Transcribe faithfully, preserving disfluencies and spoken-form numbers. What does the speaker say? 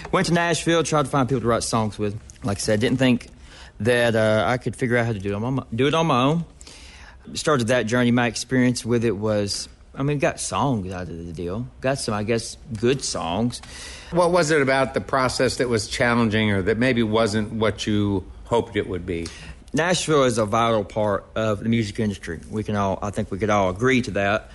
Went to Nashville, tried to find people to write songs with. Like I said, didn't think that uh, I could figure out how to do it on my, do it on my own. Started that journey. My experience with it was, I mean, got songs out of the deal. Got some, I guess, good songs. What was it about the process that was challenging or that maybe wasn't what you hoped it would be? Nashville is a vital part of the music industry. We can all, I think we could all agree to that.